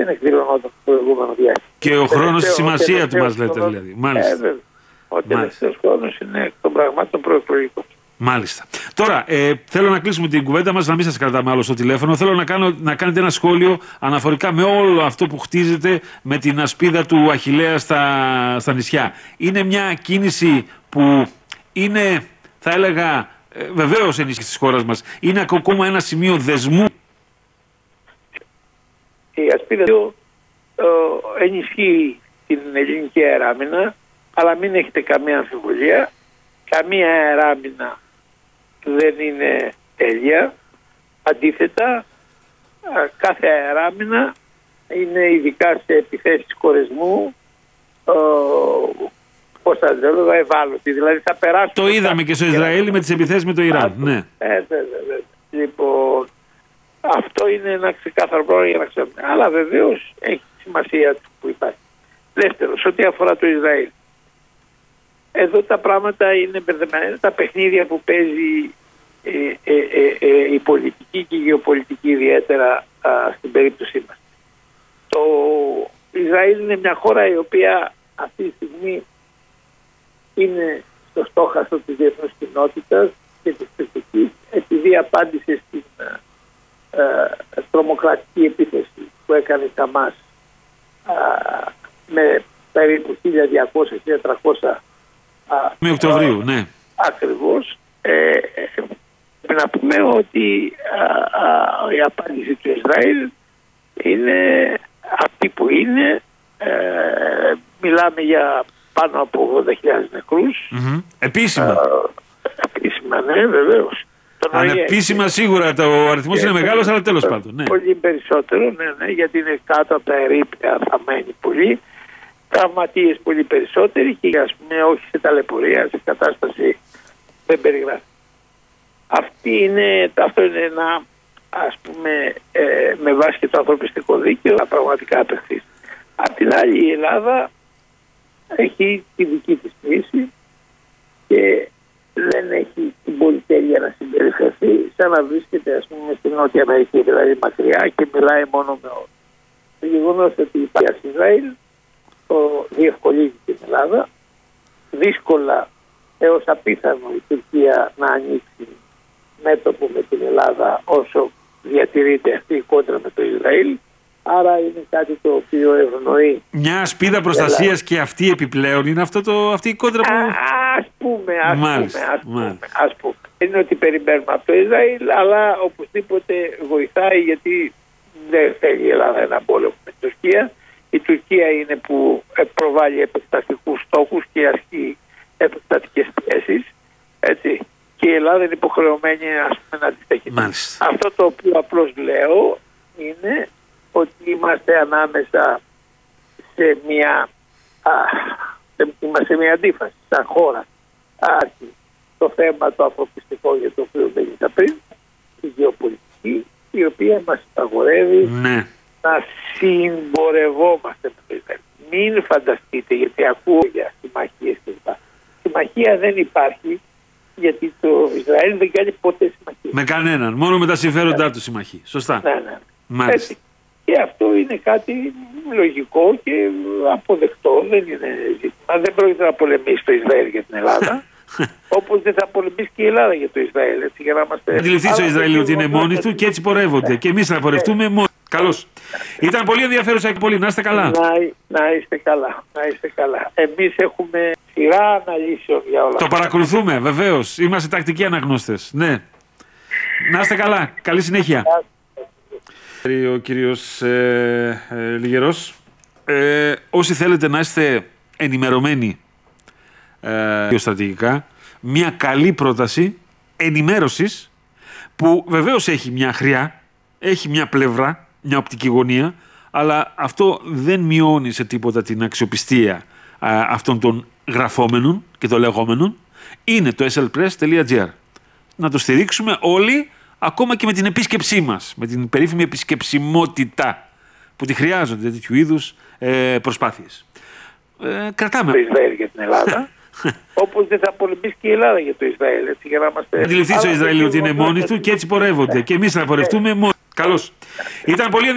δεν εκδηλωνόταν το προηγούμενο διάστημα. Και ο χρόνος, η σημασία του μας λέτε δηλαδή. Μάλιστα. Ο τελευταίος χρόνος είναι εκ των πραγμάτων προεκλογικών. Μάλιστα. Τώρα, θέλω να κλείσουμε την κουβέντα μας, να μην σας κρατάμε άλλο στο τηλέφωνο. Θέλω να κάνετε ένα σχόλιο αναφορικά με όλο αυτό που χτίζεται με την ασπίδα του Αχιλλέα στα νησιά. Είναι μια κίνηση που είναι, θα έλεγα, βεβαίως ενίσχυση της χώρας μας. Είναι ακόμα ένα σημείο δεσμού. Η ασπίδα του ενισχύει την ελληνική αεράμινα, αλλά μην έχετε καμία αμφιβολία. Καμία αεράμινα δεν είναι τέλεια. Αντίθετα, κάθε αεράμινα είναι ειδικά σε επιθέσεις κορεσμού, πώς θα έλεγα, ευάλωτη. Δηλαδή θα περάσουν. Το είδαμε και στο Ισραήλ με τις επιθέσεις με το Ιράν. Ναι. Λοιπόν, αυτό είναι ένα ξεκάθαρο πρόβλημα για να ξέρουμε. Αλλά βεβαίως έχει σημασία που υπάρχει. Δεύτερο, σε ό,τι αφορά το Ισραήλ. Εδώ τα πράγματα είναι μπερδεμένα. Τα παιχνίδια που παίζει η πολιτική και η γεωπολιτική, ιδιαίτερα στην περίπτωσή μας. Το Ισραήλ είναι μια χώρα η οποία αυτή τη στιγμή είναι στο στόχαστρο της διεθνούς κοινότητας και της κριτικής, επειδή απάντησε στην τρομοκρατική επίθεση που έκανε η Χαμάς με περίπου 1.200-1.300 με Οκτωβρίου, ναι. Ακριβώς. Πρέπει να πούμε ότι η απάντηση του Ισραήλ είναι αυτή που είναι. Μιλάμε για πάνω από 80.000 νεκρούς. Επίσημα. Επίσημα, ναι, βεβαίως. Ανεπίσημα σίγουρα ο αριθμός είναι μεγάλος, αλλά τέλος πάντων. Ναι. Πολύ περισσότερο, ναι, γιατί είναι κάτω από τα ερείπια, θα μένει πολύ. Τραυματίες πολύ περισσότεροι και, ας πούμε, όχι σε ταλαιπωρία, σε κατάσταση δεν περιγράφει. Αυτό είναι ένα, ας πούμε, με βάση και το ανθρωπιστικό δίκαιο, να πραγματικά απεχθεί. Απ' την άλλη, η Ελλάδα έχει τη δική της κρίση και δεν έχει την πολυτέλεια να συμπεριφερθεί σαν να βρίσκεται, ας πούμε, στην Νότια Αμερική, δηλαδή μακριά, και μιλάει μόνο με όλους. Το γεγονός ότι υπάρχει Ισραήλ διευκολύνει την Ελλάδα. Δύσκολα έως απίθανο η Τουρκία να ανοίξει μέτωπο με την Ελλάδα όσο διατηρείται αυτή η κόντρα με το Ισραήλ. Άρα είναι κάτι το οποίο ευνοεί. Μια ασπίδα προστασίας και αυτή επιπλέον είναι αυτή η κόντρα που... Ας πούμε. Είναι ότι περιμένουμε από το Ισραήλ, αλλά οπωσδήποτε βοηθάει, γιατί δεν θέλει η Ελλάδα ένα πόλεμο με την Τουρκία. Η Τουρκία είναι που προβάλλει επεκτατικούς στόχους και ασκεί επεκτατικές πιέσεις. Έτσι. Και η Ελλάδα είναι υποχρεωμένη, ας πούμε, να αντιστοιχεί. Αυτό το οποίο απλώς λέω είναι ότι είμαστε ανάμεσα σε μια αντίφαση σαν χώρα. Το θέμα το ανθρωπιστικό, για το οποίο μίλησα πριν, η γεωπολιτική, η οποία μας αγορεύει να συμπορευόμαστε με το Ισραήλ. Μην φανταστείτε, γιατί ακούω για συμμαχίες κλπ. Συμμαχία δεν υπάρχει, γιατί το Ισραήλ δεν κάνει ποτέ συμμαχία. Με κανέναν, μόνο με τα συμφέροντά του συμμαχία. Σωστά. Ναι. Έτσι. Και αυτό είναι κάτι λογικό και αποδεκτό, δεν είναι ζήτημα. Δεν πρόκειται να πολεμήσει το Ισραήλ για την Ελλάδα. Όπως δεν θα πολεμήσει και η Ελλάδα για το Ισραήλ. Έτσι, για να είμαστε... Αντιληφθεί το Ισραήλ ότι είναι μόνοι του και έτσι πορεύονται. Και εμείς θα πορευτούμε μόνοι. Καλώς. Ήταν πολύ ενδιαφέρουσα και πολύ. Να είστε καλά. Να είστε καλά. Εμείς έχουμε σειρά αναλύσεων για όλα. Το παρακολουθούμε, βεβαίως. Είμαστε τακτικοί αναγνώστες. Ναι. Να είστε καλά. Καλή συνέχεια. Ο κύριος Λιγερός. Όσοι θέλετε να είστε ενημερωμένοι στρατηγικά, μια καλή πρόταση ενημέρωσης που βεβαίως έχει μια χρειά, έχει μια πλευρά, μια οπτική γωνία, αλλά αυτό δεν μειώνει σε τίποτα την αξιοπιστία αυτών των γραφόμενων και των λεγόμενων. Είναι το slpress.gr. Να το στηρίξουμε όλοι, ακόμα και με την επίσκεψή μας, με την περίφημη επισκεψιμότητα που τη χρειάζονται τέτοιου είδους προσπάθειες. Κρατάμε. Το Ισραήλ για την Ελλάδα. Όπως δεν θα πολεμήσει και η Ελλάδα για το Ισραήλ. Έτσι, για να είμαστε... Αντιληφθεί το Ισραήλ ότι είναι μόνοι του και έτσι πορεύονται. Και εμείς θα πορευτούμε μόνοι. Καλώς. Ήταν πολύ